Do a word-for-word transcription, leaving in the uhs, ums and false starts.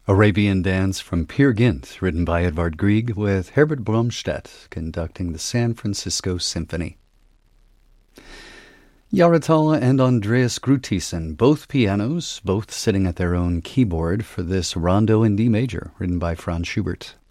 Arabian Dance from Peer Gynt, written by Edvard Grieg, with Herbert Bromstedt conducting the San Francisco Symphony. Yaratala and Andreas Grutisen, both pianos, both sitting at their own keyboard for this Rondo in D major, written by Franz Schubert.